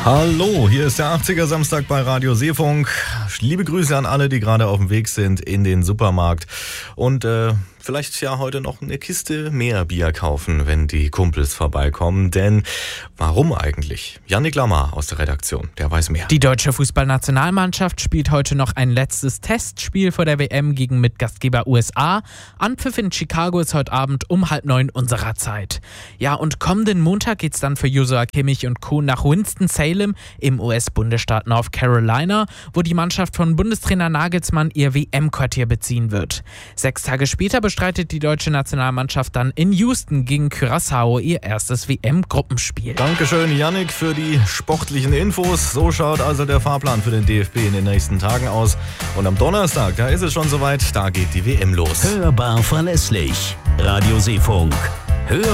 Hallo, hier ist der 80er Samstag bei Radio Seefunk. Liebe Grüße an alle, die gerade auf dem Weg sind in den Supermarkt und vielleicht ja heute noch eine Kiste mehr Bier kaufen, wenn die Kumpels vorbeikommen. Denn warum eigentlich? Yannick Lamar aus der Redaktion, der weiß mehr. Die deutsche Fußballnationalmannschaft spielt heute noch ein letztes Testspiel vor der WM gegen Mitgastgeber USA. Anpfiff in Chicago ist heute Abend um 8:30 unserer Zeit. Ja, und kommenden Montag geht's dann für Joshua Kimmich und Co. nach Winston-Salem im US-Bundesstaat North Carolina, wo die Mannschaft von Bundestrainer Nagelsmann ihr WM-Quartier beziehen wird. 6 Tage später bestreitet die deutsche Nationalmannschaft dann in Houston gegen Curaçao ihr erstes WM-Gruppenspiel. Dankeschön, Yannick, für die sportlichen Infos. So schaut also der Fahrplan für den DFB in den nächsten Tagen aus. Und am Donnerstag, da ist es schon soweit, da geht die WM los. Hörbar verlässlich. Radio Seefunk.